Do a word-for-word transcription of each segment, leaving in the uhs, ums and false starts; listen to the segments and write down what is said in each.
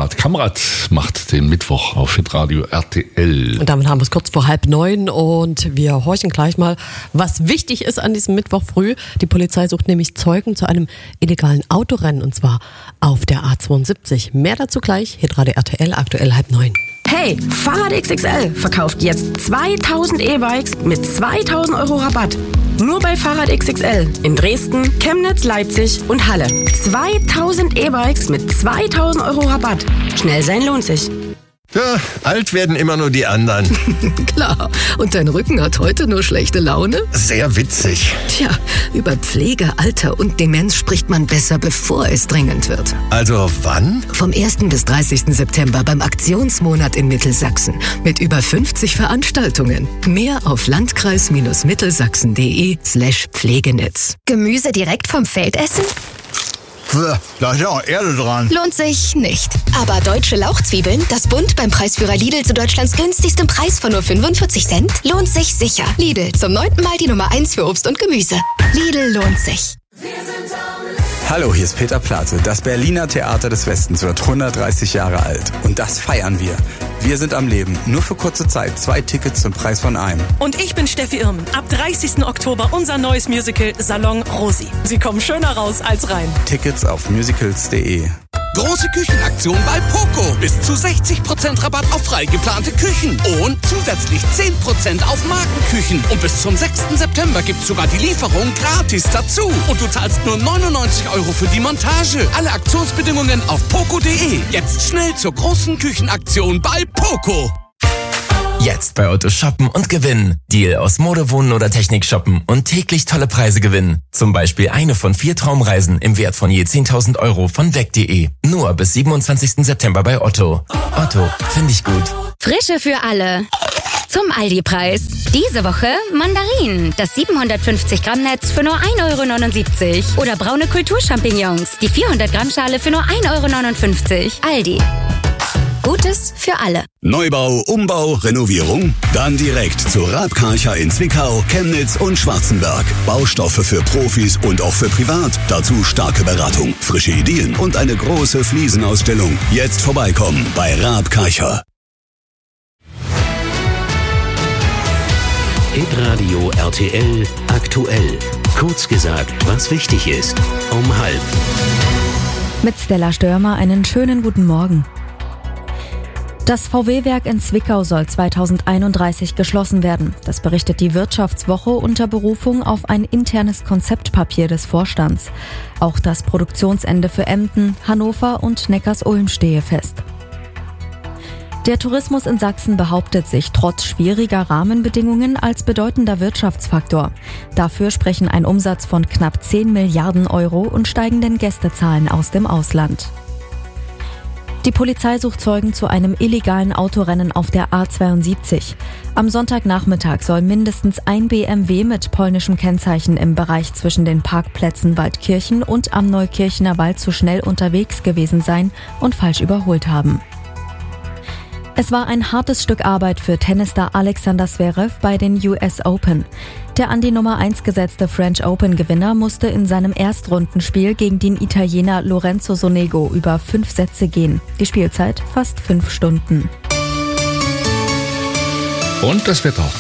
Beat Kamrat macht den Mittwoch auf Hitradio R T L. Und damit haben wir es kurz vor halb neun und wir horchen gleich mal, was wichtig ist an diesem Mittwoch früh. Die Polizei sucht nämlich Zeugen zu einem illegalen Autorennen und zwar auf der A zweiundsiebzig. Mehr dazu gleich, Hitradio R T L, aktuell halb neun. Hey, Fahrrad X X L verkauft jetzt zweitausend E-Bikes mit zweitausend Euro Rabatt. Nur bei Fahrrad X X L in Dresden, Chemnitz, Leipzig und Halle. zweitausend E-Bikes mit zweitausend Euro Rabatt. Schnell sein lohnt sich. Ja, alt werden immer nur die anderen. Klar. Und dein Rücken hat heute nur schlechte Laune? Sehr witzig. Tja, über Pflege, Alter und Demenz spricht man besser, bevor es dringend wird. Also wann? Vom ersten bis dreißigsten September beim Aktionsmonat in Mittelsachsen. Mit über fünfzig Veranstaltungen. Mehr auf landkreis-mittelsachsen.de slash Pflegenetz. Gemüse direkt vom Feld essen? Da ist ja auch Erde dran. Lohnt sich nicht. Aber deutsche Lauchzwiebeln, das Bund beim Preisführer Lidl zu Deutschlands günstigstem Preis von nur fünfundvierzig Cent, lohnt sich sicher. Lidl, zum neunten Mal die Nummer eins für Obst und Gemüse. Lidl lohnt sich. Hallo, hier ist Peter Plate. Das Berliner Theater des Westens wird hundertdreißig Jahre alt. Und das feiern wir. Wir sind am Leben. Nur für kurze Zeit. Zwei Tickets zum Preis von einem. Und ich bin Steffi Irmen. Ab dreißigsten Oktober unser neues Musical Salon Rosi. Sie kommen schöner raus als rein. Tickets auf musicals punkt de. Große Küchenaktion bei Poco. Bis zu sechzig Prozent Rabatt auf frei geplante Küchen. Und zusätzlich zehn Prozent auf Markenküchen. Und bis zum sechsten September gibt's sogar die Lieferung gratis dazu. Und du zahlst nur neunundneunzig Euro für die Montage. Alle Aktionsbedingungen auf poco punkt de. Jetzt schnell zur großen Küchenaktion bei Poco. Jetzt bei Otto shoppen und gewinnen. Deal aus Mode, Wohnen oder Technik shoppen und täglich tolle Preise gewinnen. Zum Beispiel eine von vier Traumreisen im Wert von je zehntausend Euro von weg punkt de. Nur bis siebenundzwanzigsten September bei Otto. Otto, finde ich gut. Frische für alle. Zum Aldi-Preis. Diese Woche Mandarinen, das siebenhundertfünfzig Gramm Netz für nur ein Euro neunundsiebzig. Oder braune Kulturchampignons, die vierhundert Gramm Schale für nur ein Euro neunundfünfzig. Aldi. Gutes für alle. Neubau, Umbau, Renovierung? Dann direkt zu Raab Karcher in Zwickau, Chemnitz und Schwarzenberg. Baustoffe für Profis und auch für privat. Dazu starke Beratung, frische Ideen und eine große Fliesenausstellung. Jetzt vorbeikommen bei Raab Karcher. Hitradio R T L aktuell. Kurz gesagt, was wichtig ist. Um halb. Mit Stella Störmer einen schönen guten Morgen. Das V W-Werk in Zwickau soll zweitausendeinunddreißig geschlossen werden. Das berichtet die Wirtschaftswoche unter Berufung auf ein internes Konzeptpapier des Vorstands. Auch das Produktionsende für Emden, Hannover und Neckarsulm stehe fest. Der Tourismus in Sachsen behauptet sich trotz schwieriger Rahmenbedingungen als bedeutender Wirtschaftsfaktor. Dafür sprechen ein Umsatz von knapp zehn Milliarden Euro und steigenden Gästezahlen aus dem Ausland. Die Polizei sucht Zeugen zu einem illegalen Autorennen auf der A zweiundsiebzig. Am Sonntagnachmittag soll mindestens ein B M W mit polnischem Kennzeichen im Bereich zwischen den Parkplätzen Waldkirchen und am Neukirchener Wald zu schnell unterwegs gewesen sein und falsch überholt haben. Es war ein hartes Stück Arbeit für Tennisstar Alexander Zverev bei den U S Open. Der an die Nummer eins gesetzte French Open-Gewinner musste in seinem Erstrundenspiel gegen den Italiener Lorenzo Sonego über fünf Sätze gehen. Die Spielzeit fast fünf Stunden. Und das Wetter.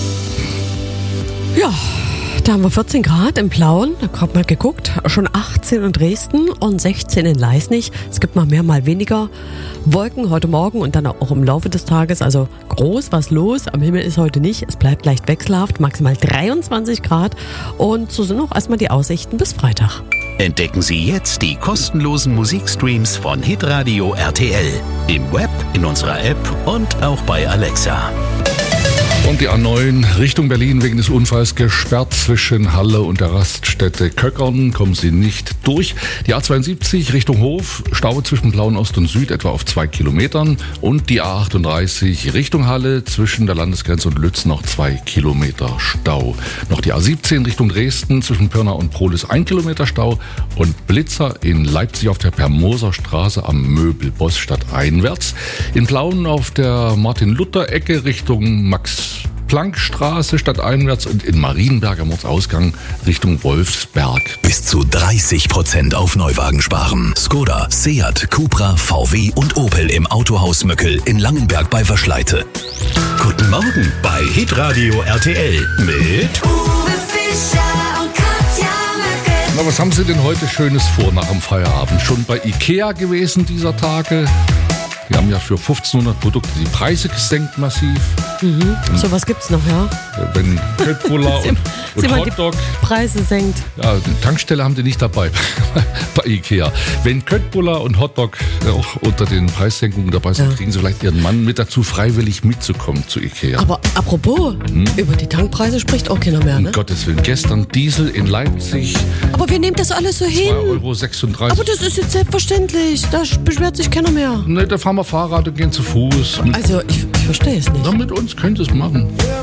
Ja, da haben wir vierzehn Grad im Plauen. Da kommt mal geguckt. Schon achtzehn in Dresden und sechzehn in Leisnig. Es gibt mal mehr, mal weniger Wolken heute Morgen und dann auch im Laufe des Tages. Also groß was los. Am Himmel ist heute nicht. Es bleibt leicht wechselhaft. Maximal dreiundzwanzig Grad. Und so sind auch erstmal die Aussichten bis Freitag. Entdecken Sie jetzt die kostenlosen Musikstreams von Hitradio R T L. Im Web, in unserer App und auch bei Alexa. Und die A neun Richtung Berlin wegen des Unfalls gesperrt zwischen Halle und der Raststätte Köckern. Kommen Sie nicht durch. Die A zweiundsiebzig Richtung Hof, Stau zwischen Blauen Ost und Süd etwa auf zwei Kilometern. Und die A achtunddreißig Richtung Halle zwischen der Landesgrenze und Lütz noch zwei Kilometer Stau. Noch die A siebzehn Richtung Dresden zwischen Pirna und Prohlis ein Kilometer Stau. Und Blitzer in Leipzig auf der Permoser Straße am Möbelboss stadteinwärts. In Plauen auf der Martin-Luther-Ecke Richtung Max Plankstraße stadteinwärts und in Marienberg am Ortsausgang Richtung Wolfsberg. Bis zu dreißig Prozent auf Neuwagen sparen. Skoda, Seat, Cupra, V W und Opel im Autohaus Möckel in Langenberg bei Verschleite. Guten Morgen bei Hitradio R T L mit Uwe Fischer und Katja Möckel. Na, was haben Sie denn heute Schönes vor nach dem Feierabend? Schon bei Ikea gewesen dieser Tage? Die haben ja für fünfzehnhundert Produkte die Preise gesenkt massiv. Mhm. So was gibt's noch, ja? Wenn Köttbullar und, und Hotdog die Preise senkt. Ja, die Tankstelle haben die nicht dabei bei Ikea. Wenn Köttbullar und Hotdog auch unter den Preissenkungen dabei sind, ja. kriegen sie vielleicht ihren Mann mit dazu, freiwillig mitzukommen zu Ikea. Aber apropos, hm? über die Tankpreise spricht auch keiner mehr, ne? Um Gottes Willen, gestern Diesel in Leipzig. Aber wir nehmen das alles so hin. zwei Euro sechsunddreißig. Aber das ist jetzt selbstverständlich. Da beschwert sich keiner mehr. Ne, da fahren wir Fahrrad und gehen zu Fuß. Also, ich, ich verstehe es nicht. Na, mit uns könnt ihr es machen.